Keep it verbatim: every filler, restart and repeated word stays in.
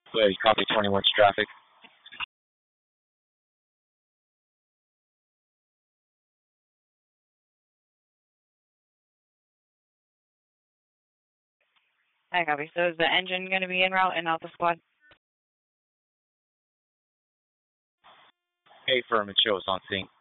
Wait, copy twenty-one's traffic. I copy. So is the engine going to be en route and out the squad? Hey, firm, it shows on sync.